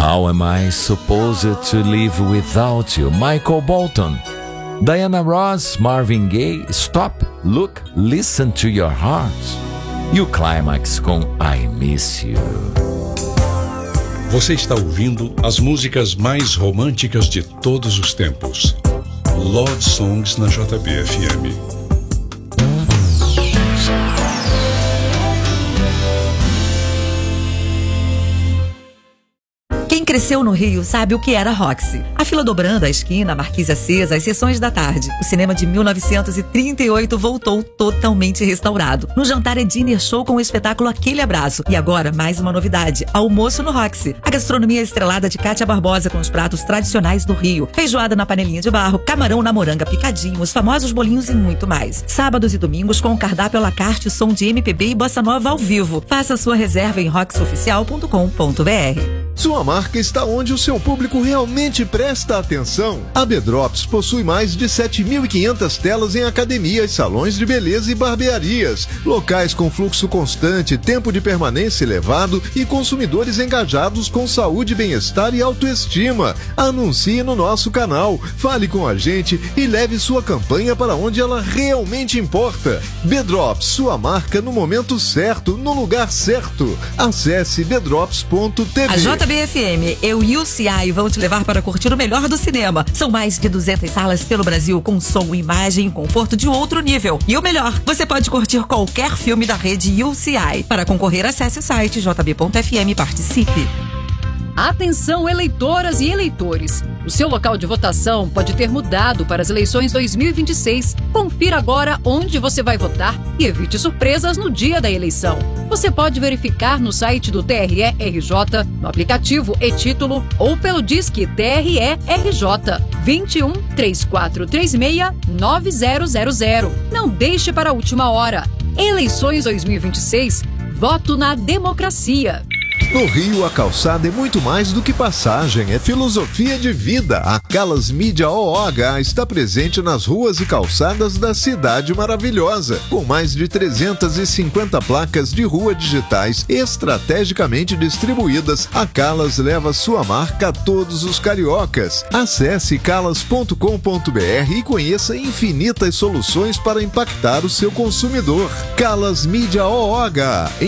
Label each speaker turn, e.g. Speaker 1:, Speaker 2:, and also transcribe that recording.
Speaker 1: How am I supposed to live without you? Michael Bolton. Diana Ross, Marvin Gaye, Stop, Look, Listen to Your Heart. E o Climax com I Miss You.
Speaker 2: Você está ouvindo as músicas mais românticas de todos os tempos. Love Songs na JBFM.
Speaker 3: Quem cresceu no Rio sabe o que era Roxy. A fila dobrando, a esquina, a marquise acesa, as sessões da tarde. O cinema de 1938 voltou totalmente restaurado. No jantar é dinner show com o espetáculo Aquele Abraço. E agora, mais uma novidade, almoço no Roxy. A gastronomia estrelada de Cátia Barbosa com os pratos tradicionais do Rio. Feijoada na panelinha de barro, camarão na moranga picadinho, os famosos bolinhos e muito mais. Sábados e domingos com cardápio à la carte, som de MPB e bossa nova ao vivo. Faça sua reserva em roxoficial.com.br.
Speaker 4: Sua marca está onde o seu público realmente presta atenção. A Bedrops possui mais de 7.500 telas em academias, salões de beleza e barbearias, locais com fluxo constante, tempo de permanência elevado e consumidores engajados com saúde, bem-estar e autoestima. Anuncie no nosso canal, fale com a gente e leve sua campanha para onde ela realmente importa. Bedrops, sua marca no momento certo, no lugar certo. Acesse bedrops.tv.
Speaker 3: A JBFM, eu e o CI vão te levar para curtir o melhor do cinema. São mais de 200 salas pelo Brasil com som, imagem e conforto de outro nível. E o melhor, você pode curtir qualquer filme da rede UCI. Para concorrer, acesse o site jb.fm e participe.
Speaker 5: Atenção, eleitoras e eleitores! O seu local de votação pode ter mudado para as eleições 2026. Confira agora onde você vai votar e evite surpresas no dia da eleição. Você pode verificar no site do TRE-RJ, no aplicativo e-Título ou pelo Disque TRE-RJ 21 3436 9000. Não deixe para a última hora. Eleições 2026. Voto na democracia.
Speaker 4: No Rio, a calçada é muito mais do que passagem, é filosofia de vida. A Calas Mídia OOH está presente nas ruas e calçadas da cidade maravilhosa, com mais de 350 placas de rua digitais estrategicamente distribuídas. A Calas leva sua marca a todos os cariocas. Acesse calas.com.br e conheça infinitas soluções para impactar o seu consumidor. Calas Mídia OOH.